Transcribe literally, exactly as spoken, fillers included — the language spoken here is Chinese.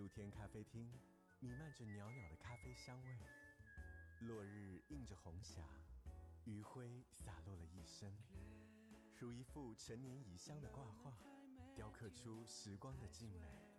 露天咖啡厅弥漫着袅袅的咖啡香味，落日映着红霞，余晖洒落了一身，如一幅陈年遗香的挂画，雕刻出时光的静美。